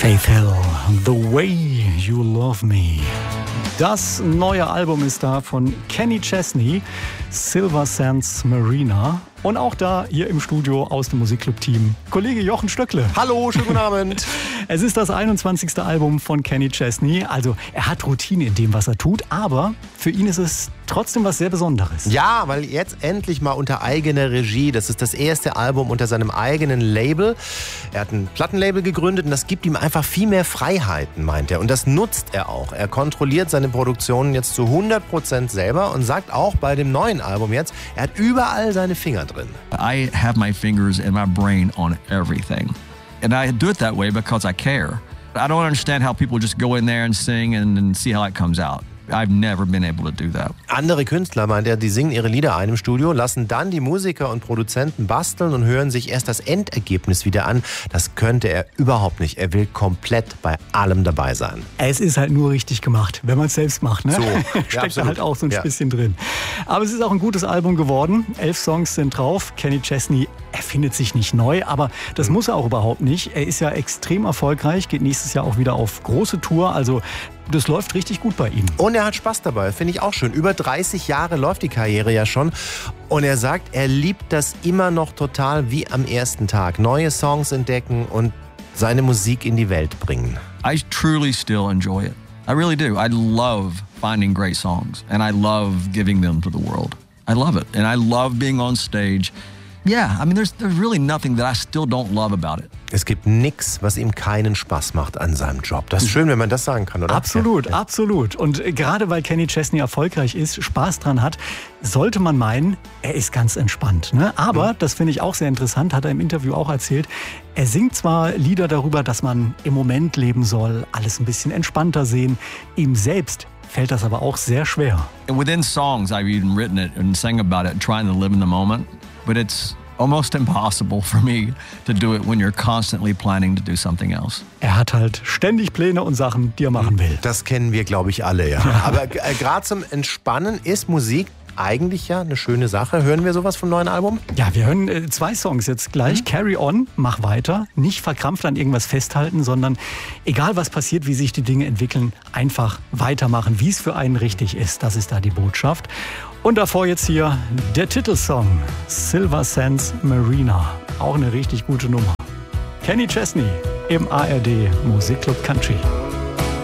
Faith Hill, The Way You Love Me. Das neue Album ist da von Kenny Chesney, Silver Sands Marina. Und auch da hier im Studio aus dem Musikclub-Team Kollege Jochen Stöckle. Hallo, schönen guten Abend. Es ist das 21. Album von Kenny Chesney. Also er hat Routine in dem, was er tut, aber für ihn ist es trotzdem was sehr Besonderes. Ja, weil jetzt endlich mal unter eigener Regie. Das ist das erste Album unter seinem eigenen Label. Er hat ein Plattenlabel gegründet und das gibt ihm einfach viel mehr Freiheiten, meint er. Und das nutzt er auch. Er kontrolliert seine Produktionen jetzt zu 100% selber und sagt auch bei dem neuen Album jetzt, er hat überall seine Finger drin. I have my fingers and my brain on everything. And I do it that way because I care. I don't understand how people just go in there and sing and see how it comes out. I've never been able to do that. Andere Künstler, meint er, die singen ihre Lieder ein im Studio, lassen dann die Musiker und Produzenten basteln und hören sich erst das Endergebnis wieder an. Das könnte er überhaupt nicht. Er will komplett bei allem dabei sein. Es ist halt nur richtig gemacht, wenn man es selbst macht. Ne? So, Steckt da halt auch so ein bisschen drin. Aber es ist auch ein gutes Album geworden. 11 Songs sind drauf. Kenny Chesney erfindet sich nicht neu, aber das muss er auch überhaupt nicht. Er ist ja extrem erfolgreich, geht nächstes Jahr auch wieder auf große Tour. Also das läuft richtig gut bei ihm. Und er hat Spaß dabei, finde ich auch schön. Über 30 Jahre läuft die Karriere ja schon. Und er sagt, er liebt das immer noch total wie am ersten Tag. Neue Songs entdecken und seine Musik in die Welt bringen. I truly still enjoy it. I really do. I love finding great songs and I love giving them to the world. I love it. And I love being on stage. Yeah, I mean, there's really nothing that I still don't love about it. Es gibt nichts, was ihm keinen Spaß macht an seinem Job. Das ist schön, wenn man das sagen kann, oder? Absolut, ja. Absolut. Und gerade weil Kenny Chesney erfolgreich ist, Spaß dran hat, sollte man meinen, er ist ganz entspannt. Ne? Aber, das finde ich auch sehr interessant, hat er im Interview auch erzählt, er singt zwar Lieder darüber, dass man im Moment leben soll, alles ein bisschen entspannter sehen. Ihm selbst fällt das aber auch sehr schwer. And within songs, I've even written it and sang about it, trying to live in the moment. But it's almost impossible for me to do it when you're constantly planning to do something else. Er hat halt ständig Pläne und Sachen, die er machen will. Das kennen wir, glaube ich, alle, ja. Aber gerade zum Entspannen ist Musik eigentlich ja eine schöne Sache. Hören wir sowas vom neuen Album? Ja, wir hören 2 Songs jetzt gleich. Carry On, mach weiter. Nicht verkrampft an irgendwas festhalten, sondern egal was passiert, wie sich die Dinge entwickeln, einfach weitermachen, wie es für einen richtig ist. Das ist da die Botschaft. Und davor jetzt hier der Titelsong Silver Sands Marina. Auch eine richtig gute Nummer. Kenny Chesney im ARD Musikclub Country.